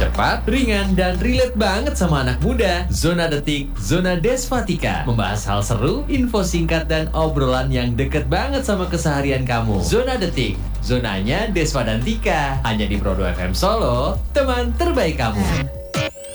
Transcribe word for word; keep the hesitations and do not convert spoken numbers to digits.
Cepat, ringan, dan relate banget sama anak muda. Zona Detik, Zona Desvatika. Membahas hal seru, info singkat, dan obrolan yang deket banget sama keseharian kamu. Zona Detik, zonanya Desva dan Tika. Hanya di Pro dua F M Solo, teman terbaik kamu.